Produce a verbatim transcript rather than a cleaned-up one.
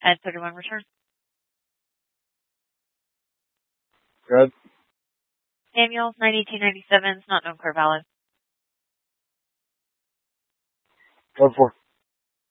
Ed thirty-one return. Good. Samuel, nine eighteen ninety-seven, is not known clear valid. Code four.